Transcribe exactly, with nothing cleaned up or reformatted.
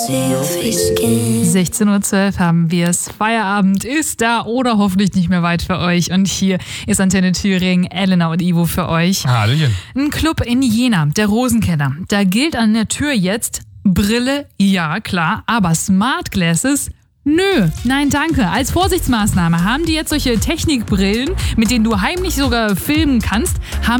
sechzehn Uhr zwölf haben wir es. Feierabend ist da oder hoffentlich nicht mehr weit für euch. Und hier ist Antenne Thüringen, Elena und Ivo für euch. Hallöchen. Ein Club in Jena, der Rosenkeller. Da gilt an der Tür jetzt Brille, ja klar, aber Smart Glasses, nö, nein danke. Als Vorsichtsmaßnahme haben die jetzt solche Technikbrillen, mit denen du heimlich sogar filmen kannst, haben